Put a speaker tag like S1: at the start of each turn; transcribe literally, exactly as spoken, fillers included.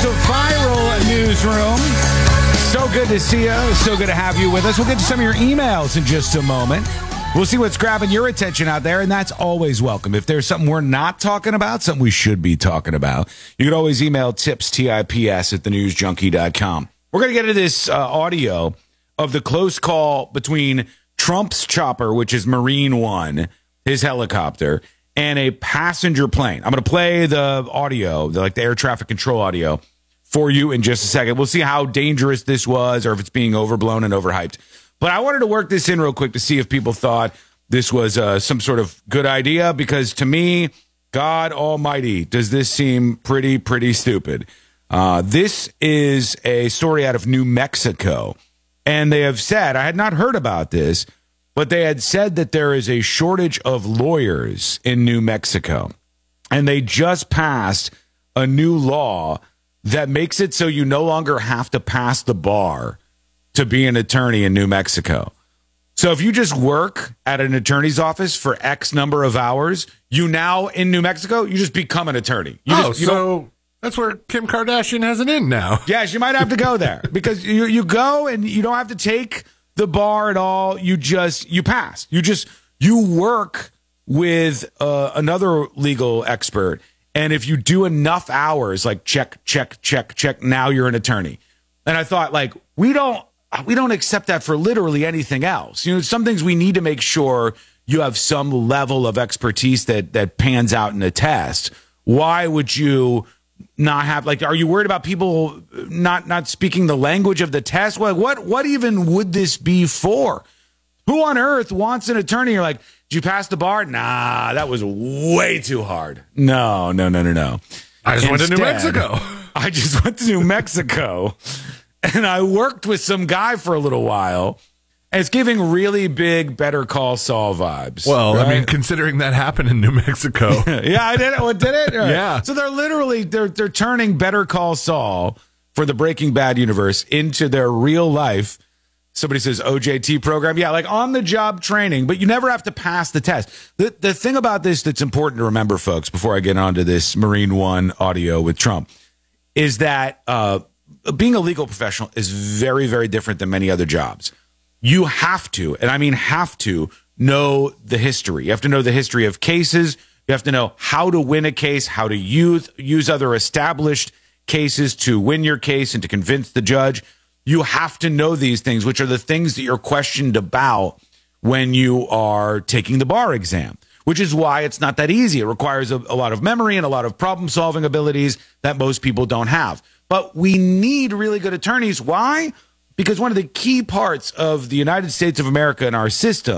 S1: So viral newsroom. So good to see you. So good to have you with us. We'll get to some of your emails in just a moment. We'll see what's grabbing your attention out there, and that's always welcome. If there's something we're not talking about, something we should be talking about, you can always email tips, T I P S, at the news junkie dot com. We're going to get into this uh, audio of the close call between Trump's chopper, which is Marine One, his helicopter, and a passenger plane. I'm going to play the audio, the, like the air traffic control audio, for you in just a second. We'll see how dangerous this was or if it's being overblown and overhyped. But I wanted to work this in real quick to see if people thought this was uh, some sort of good idea, because to me, God almighty, does this seem pretty, pretty stupid. Uh, this is a story out of New Mexico, and they have said, I had not heard about this, but they had said that there is a shortage of lawyers in New Mexico, and they just passed a new law that makes it so you no longer have to pass the bar to be an attorney in New Mexico. So if you just work at an attorney's office for X number of hours, you now in New Mexico, you just become an attorney. You
S2: oh,
S1: just, you
S2: so that's where Kim Kardashian has an in now.
S1: Yes, you might have to go there because you, you go and you don't have to take the bar at all. You just, you pass. You just, you work with uh, another legal expert. And if you do enough hours, like check, check, check, check, now you're an attorney. And I thought, like, we don't, we don't accept that for literally anything else. You know, some things we need to make sure you have some level of expertise that, that pans out in a test. Why would you not have, like, are you worried about people not, not speaking the language of the test? What, what, what even would this be for? Who on earth wants an attorney? You're like, did you pass the bar? Nah, that was way too hard. No, no, no, no, no.
S2: I just
S1: Instead,
S2: went to New Mexico.
S1: I just went to New Mexico, and I worked with some guy for a little while. And it's giving really big Better Call Saul vibes.
S2: Well,
S1: right?
S2: I mean, considering that happened in New Mexico.
S1: Yeah, I did it. What did it? Right.
S2: Yeah.
S1: So they're literally they're they're turning Better Call Saul for the Breaking Bad universe into their real life. Somebody says O J T program. Yeah, like on the job training, but you never have to pass the test. The the thing about this that's important to remember, folks, before I get onto this Marine One audio with Trump, is that uh, being a legal professional is very, very different than many other jobs. You have to, and I mean have to, know the history. You have to know the history of cases. You have to know how to win a case, how to use use other established cases to win your case and to convince the judge. You have to know these things, which are the things that you're questioned about when you are taking the bar exam, which is why it's not that easy. It requires a, a lot of memory and a lot of problem-solving abilities that most people don't have. But we need really good attorneys. Why? Because one of the key parts of the United States of America and our system